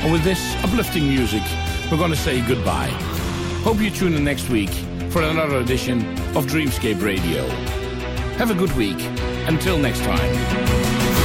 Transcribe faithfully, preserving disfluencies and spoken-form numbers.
And with this uplifting music, we're going to say goodbye. Hope you tune in next week for another edition of Dreamscape Radio. Have a good week. Until next time.